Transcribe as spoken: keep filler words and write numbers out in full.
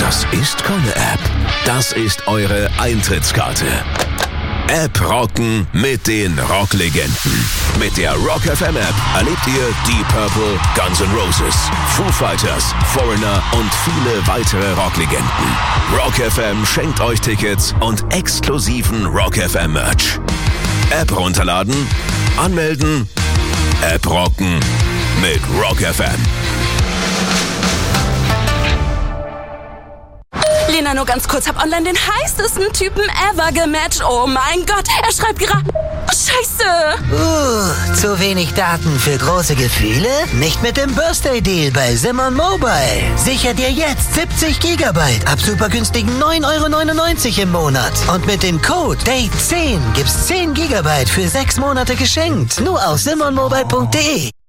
Das ist keine App. Das ist eure Eintrittskarte. App rocken mit den Rocklegenden. Mit der Rock F M App erlebt ihr Deep Purple, Guns N' Roses, Foo Fighters, Foreigner und viele weitere Rocklegenden. Rock F M schenkt euch Tickets und exklusiven Rock F M Merch. App runterladen, anmelden, App rocken mit Rock F M. Lena, nur ganz kurz, hab online den heißesten Typen ever gematcht. Oh mein Gott, er schreibt gerade... Oh, Scheiße! Uh, zu wenig Daten für große Gefühle? Nicht mit dem Birthday-Deal bei Simon Mobile. Sicher dir jetzt siebzig Gigabyte ab super günstigen neun Euro neunundneunzig im Monat. Und mit dem Code Date zehn gibt's zehn Gigabyte für sechs Monate geschenkt. Nur auf simon mobile punkt de.